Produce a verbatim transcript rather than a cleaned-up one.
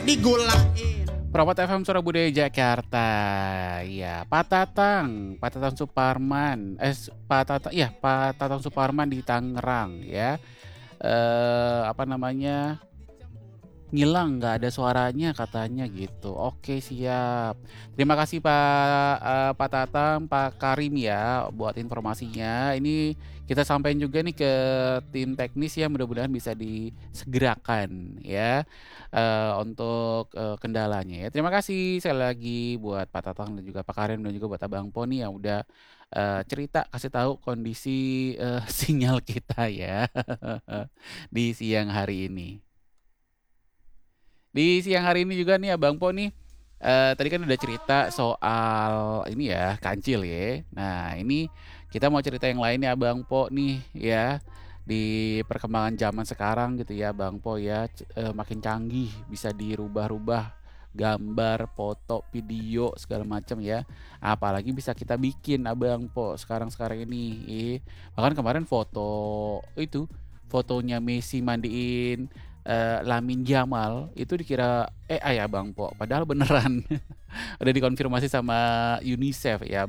digulain. Prapot F M Suara Budaya Jakarta. Iya, Pak Tatang, Pak Tatang Suparman, eh s- Pak Tatang, iya Pak Tatang Suparman di Tangerang ya. Eh apa namanya? Ngilang, nggak ada suaranya katanya gitu. Oke, siap. Terima kasih Pak eh, Pak Tatang, Pak Karim ya buat informasinya. Ini kita sampaikan juga nih ke tim teknis ya, mudah-mudahan bisa disegerakan ya eh, untuk eh, kendalanya ya. Terima kasih sekali lagi buat Pak Tatang dan juga Pak Karim dan juga buat Abang Poni yang udah eh, cerita kasih tahu kondisi eh, sinyal kita ya di siang hari ini. Di siang hari ini juga nih Abang Po nih, eh, tadi kan udah cerita soal ini ya, kancil ya. Nah ini kita mau cerita yang lain nih Abang Po nih ya. Di perkembangan zaman sekarang gitu ya Bang Po ya, c- eh, makin canggih, bisa dirubah-rubah gambar, foto, video segala macam ya. Apalagi bisa kita bikin Abang Po sekarang-sekarang ini. Eh, bahkan kemarin foto itu fotonya Messi mandiin eh, Lamine Yamal itu dikira A I ya Bang Po, padahal beneran. Udah dikonfirmasi sama UNICEF ya